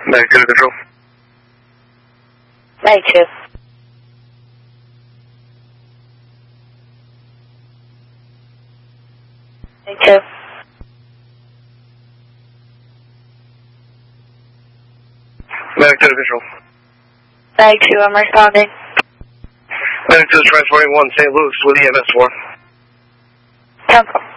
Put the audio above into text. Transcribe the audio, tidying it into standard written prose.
Mag 2 to control. Mag 2. Mag 2. Mag 2 to control. Mag 2, I'm responding. Mag 2 transporting 1 St. Luke's with EMS 4. 10-4.